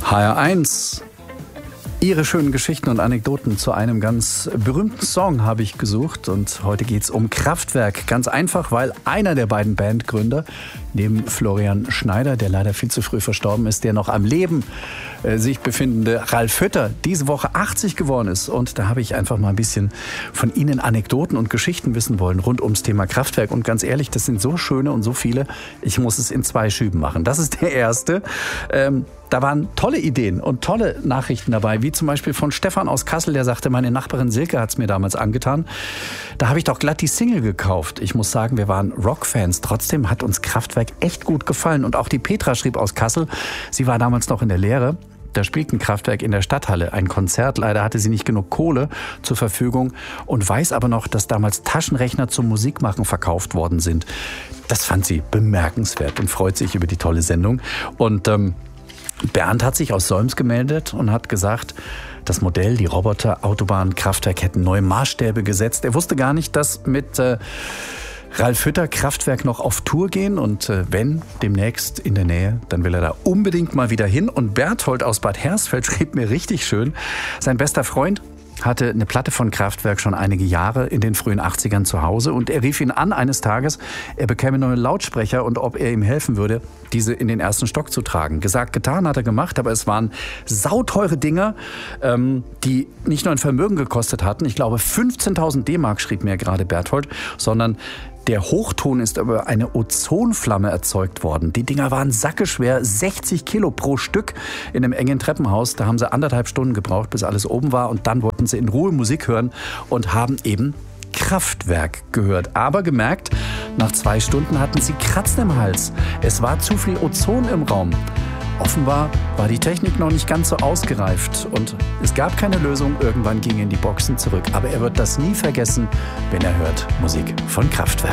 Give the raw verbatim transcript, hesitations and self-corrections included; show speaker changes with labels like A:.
A: H R eins. Ihre schönen Geschichten und Anekdoten zu einem ganz berühmten Song habe ich gesucht. Und heute geht es um Kraftwerk. Ganz einfach, weil einer der beiden Bandgründer, neben Florian Schneider, der leider viel zu früh verstorben ist, der noch am Leben äh, sich befindende Ralf Hütter, diese Woche achtzig geworden ist. Und da habe ich einfach mal ein bisschen von Ihnen Anekdoten und Geschichten wissen wollen rund ums Thema Kraftwerk. Und ganz ehrlich, das sind so schöne und so viele, ich muss es in zwei Schüben machen. Das ist der erste. Ähm, Da waren tolle Ideen und tolle Nachrichten dabei, wie zum Beispiel von Stefan aus Kassel, der sagte, meine Nachbarin Silke hat es mir damals angetan. Da habe ich doch glatt die Single gekauft. Ich muss sagen, wir waren Rockfans. Trotzdem hat uns Kraftwerk echt gut gefallen. Und auch die Petra schrieb aus Kassel, sie war damals noch in der Lehre. Da spielten Kraftwerk in der Stadthalle ein Konzert. Leider hatte sie nicht genug Kohle zur Verfügung und weiß aber noch, dass damals Taschenrechner zum Musikmachen verkauft worden sind. Das fand sie bemerkenswert und freut sich über die tolle Sendung. Und ähm, Bernd hat sich aus Solms gemeldet und hat gesagt, das Modell, die Roboter, Autobahn, Kraftwerk hätten neue Maßstäbe gesetzt. Er wusste gar nicht, dass mit äh, Ralf Hütter Kraftwerk noch auf Tour gehen und äh, wenn demnächst in der Nähe, dann will er da unbedingt mal wieder hin. Und Berthold aus Bad Hersfeld schrieb mir richtig schön, sein bester Freund hatte eine Platte von Kraftwerk schon einige Jahre in den frühen achtzigern zu Hause und er rief ihn an eines Tages, er bekäme neue Lautsprecher und ob er ihm helfen würde, diese in den ersten Stock zu tragen. Gesagt, getan, hat er gemacht, aber es waren sauteure Dinger, ähm, die nicht nur ein Vermögen gekostet hatten, ich glaube fünfzehntausend D-Mark, schrieb mir gerade Berthold, sondern der Hochton ist über eine Ozonflamme erzeugt worden. Die Dinger waren sackeschwer, sechzig Kilo pro Stück in einem engen Treppenhaus. Da haben sie anderthalb Stunden gebraucht, bis alles oben war. Und dann wollten sie in Ruhe Musik hören und haben eben Kraftwerk gehört. Aber gemerkt, nach zwei Stunden hatten sie Kratzen im Hals. Es war zu viel Ozon im Raum. Offenbar war die Technik noch nicht ganz so ausgereift und es gab keine Lösung. Irgendwann ging er in die Boxen zurück. Aber er wird das nie vergessen, wenn er hört Musik von Kraftwerk.